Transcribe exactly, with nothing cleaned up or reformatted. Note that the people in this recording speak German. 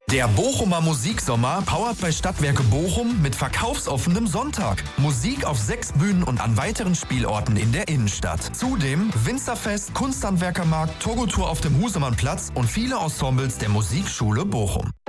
Der Bochumer Musiksommer powert bei Stadtwerke Bochum mit verkaufsoffenem Sonntag. Musik auf sechs Bühnen und an weiteren Spielorten in der Innenstadt. Zudem Winzerfest, Kunsthandwerkermarkt, Togo-Tour auf dem Husemannplatz und viele Ensembles der Musikschule Bochum.